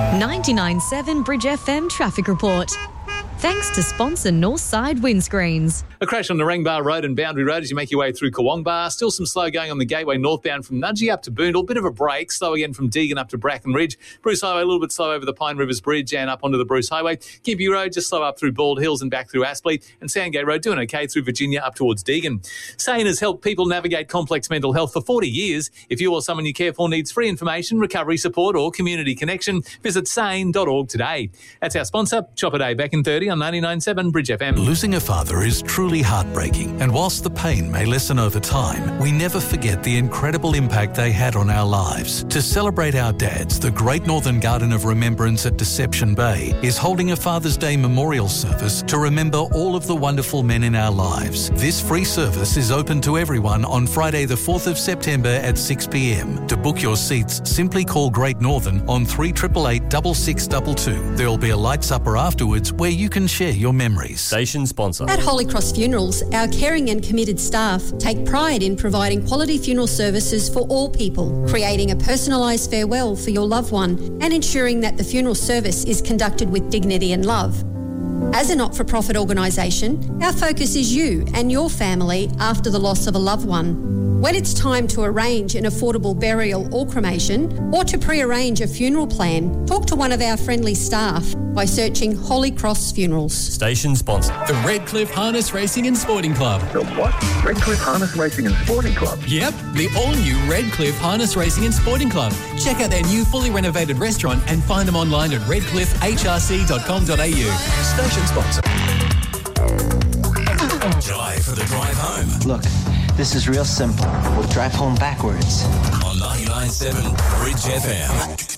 99.7 Bridge FM traffic report. Thanks to sponsor Northside Windscreens. A crash on Narangba Road and Boundary Road as you make your way through Kawangbar. Still some slow going on the Gateway northbound from Nudgee up to Boondall. Bit of a break. Slow again from Deagon up to Bracken Ridge. Bruce Highway a little bit slow over the Pine Rivers Bridge and up onto the Bruce Highway. Gympie Road just slow up through Bald Hills and back through Aspley. And Sandgate Road doing okay through Virginia up towards Deagon. SANE has helped people navigate complex mental health for 40 years. If you or someone you care for needs free information, recovery support or community connection, visit sane.org today. That's our sponsor, Chopper Day, back in 30 on 99.7 Bridge FM. Losing a father is truly heartbreaking, and whilst the pain may lessen over time, we never forget the incredible impact they had on our lives. To celebrate our dads, the Great Northern Garden of Remembrance at Deception Bay is holding a Father's Day memorial service to remember all of the wonderful men in our lives. This free service is open to everyone on Friday the 4th of September at 6 p.m. To book your seats, simply call Great Northern on 3888 6622. There will be a light supper afterwards where you can share your memories. Station sponsor. At Holy Cross Funerals, our caring and committed staff take pride in providing quality funeral services for all people, creating a personalised farewell for your loved one and ensuring that the funeral service is conducted with dignity and love. As a not-for-profit organisation, our focus is you and your family after the loss of a loved one. When it's time to arrange an affordable burial or cremation, or to pre-arrange a funeral plan, talk to one of our friendly staff by searching Holy Cross Funerals. Station sponsor. The Redcliffe Harness Racing and Sporting Club. The what? Redcliffe Harness Racing and Sporting Club? Yep, the all-new Redcliffe Harness Racing and Sporting Club. Check out their new fully renovated restaurant and find them online at redcliffehrc.com.au. Station sponsor. Drive for the drive home. Look, this is real simple. We'll drive home backwards. On 99.7 Bridge FM.